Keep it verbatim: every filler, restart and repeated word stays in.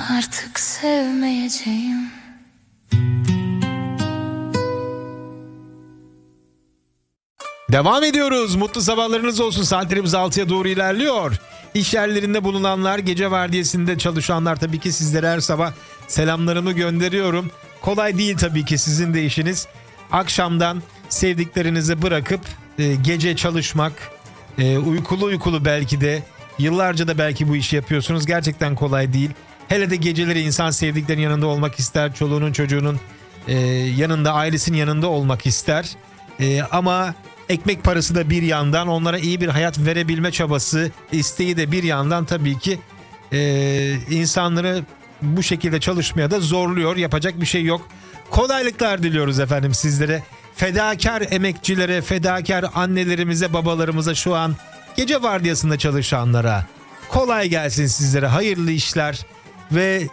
artık sevmeyeceğim. Devam ediyoruz. Mutlu sabahlarınız olsun. Saatlerimiz altıya doğru ilerliyor. İş yerlerinde bulunanlar, gece vardiyasında çalışanlar, tabii ki sizlere her sabah selamlarımı gönderiyorum. Kolay değil tabii ki sizin de işiniz. Akşamdan sevdiklerinizi bırakıp e, gece çalışmak, e, uykulu uykulu belki de yıllarca da belki bu işi yapıyorsunuz. Gerçekten kolay değil. Hele de geceleri insan sevdiklerinin yanında olmak ister. Çoluğunun çocuğunun e, yanında, ailesinin yanında olmak ister. E, ama ekmek parası da bir yandan, onlara iyi bir hayat verebilme çabası, isteği de bir yandan tabii ki e, insanları bu şekilde çalışmaya da zorluyor. Yapacak bir şey yok. Kolaylıklar diliyoruz efendim sizlere. Fedakar emekçilere, fedakar annelerimize, babalarımıza, şu an gece vardiyasında çalışanlara kolay gelsin sizlere. Hayırlı işler ve